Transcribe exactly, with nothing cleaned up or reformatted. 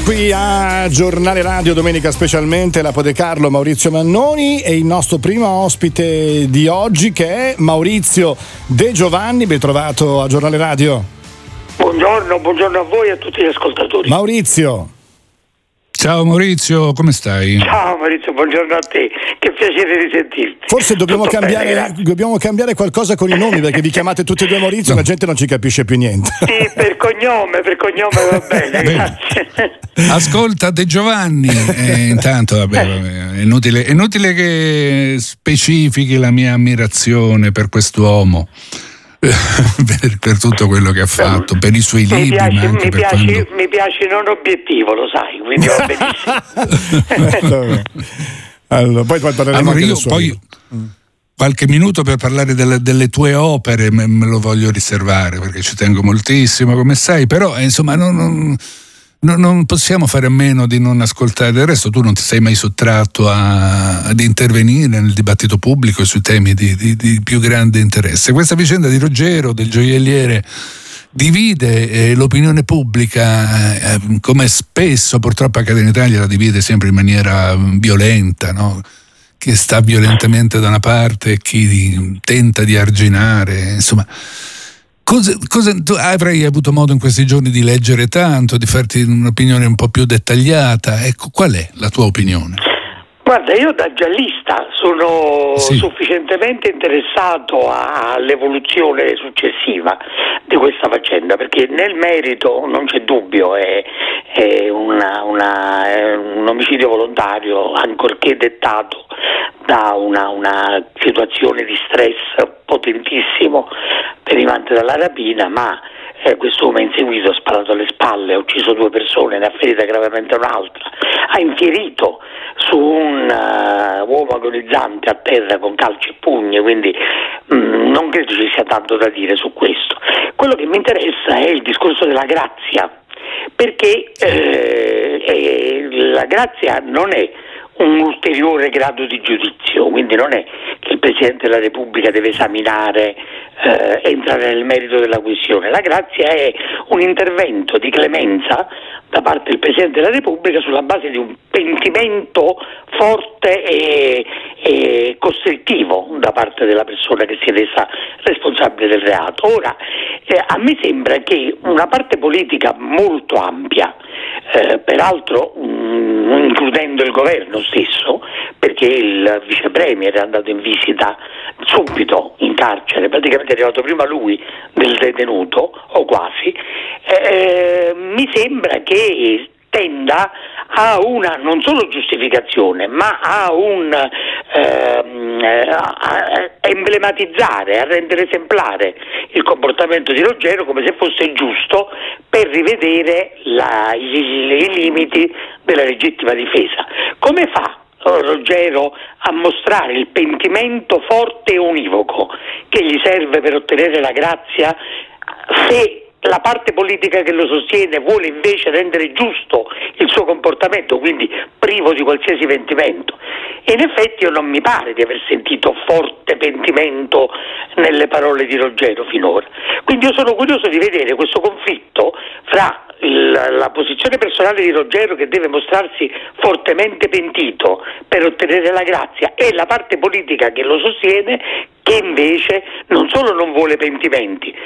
qui a Giornale Radio, domenica specialmente, la De Carlo, Maurizio Mannoni e il nostro primo ospite di oggi che è Maurizio De Giovanni. Ben trovato a Giornale Radio. Buongiorno, buongiorno a voi e a tutti gli ascoltatori. Maurizio. Ciao Maurizio, come stai? Ciao Maurizio, buongiorno a te, che piacere di sentirti. Forse dobbiamo Tutto cambiare, bene, dobbiamo cambiare qualcosa con i nomi, perché vi chiamate tutti e due Maurizio no. e la gente non ci capisce più niente. Sì, per cognome, per cognome va bene, grazie. Ascolta De Giovanni, eh, intanto vabbè, vabbè, è, inutile, è inutile che specifichi la mia ammirazione per quest'uomo. per, per tutto quello che ha fatto, per i suoi mi libri, piace, ma anche mi, per piace, quando... mi piace non obiettivo, lo sai, quindi va benissimo. Allora, poi parleremo allora anche io del suo poi libro. qualche minuto per parlare delle, delle tue opere me, me lo voglio riservare perché ci tengo moltissimo, come sai, però eh, insomma non, non, non, non possiamo fare a meno di non ascoltare. Del resto tu non ti sei mai sottratto a, ad intervenire nel dibattito pubblico sui temi di, di, di più grande interesse. Questa vicenda di Ruggero, del gioielliere, divide eh, l'opinione pubblica, eh, come spesso purtroppo accade in Italia, la divide sempre in maniera violenta, no? Chi sta violentemente da una parte e chi tenta di arginare, insomma. Cosa, cosa, tu avrai avuto modo in questi giorni di leggere tanto, di farti un'opinione un po' più dettagliata. Ecco, qual è la tua opinione? Guarda, io da giallista sono sì. sufficientemente interessato all'evoluzione successiva di questa faccenda, perché nel merito non c'è dubbio, è, è, una, una, è un omicidio volontario, ancorché dettato da una, una situazione di stress potentissimo derivante dalla rapina, ma Eh, quest'uomo è inseguito, ha sparato alle spalle, ha ucciso due persone, ne ha ferita gravemente un'altra, ha infierito su un uh, uomo agonizzante a terra con calci e pugni, quindi mh, non credo ci sia tanto da dire su questo. Quello che mi interessa è il discorso della grazia, perché eh, eh, la grazia non è un ulteriore grado di giudizio, quindi non è che il Presidente della Repubblica deve esaminare, eh, entrare nel merito della questione. La grazia è un intervento di clemenza da parte del Presidente della Repubblica sulla base di un pentimento forte e, e costrittivo da parte della persona che si è resa responsabile del reato. Ora, eh, a me sembra che una parte politica molto ampia, eh, peraltro mh, includendo il governo stesso, perché il vice premier è andato in visita subito in carcere, praticamente è arrivato prima lui del detenuto o quasi, eh, mi sembra che tenda a una non solo giustificazione, ma a un ehm, a, a emblematizzare, a rendere esemplare il comportamento di Ruggero come se fosse giusto per rivedere la, i, i limiti della legittima difesa. Come fa Ruggero a mostrare il pentimento forte e univoco che gli serve per ottenere la grazia se la parte politica che lo sostiene vuole invece rendere giusto il suo comportamento, quindi privo di qualsiasi pentimento? E in effetti io non mi pare di aver sentito forte pentimento nelle parole di Ruggero finora. Quindi io sono curioso di vedere questo conflitto fra la, la posizione personale di Ruggero, che deve mostrarsi fortemente pentito per ottenere la grazia, e la parte politica che lo sostiene, che invece non solo non vuole pentimenti,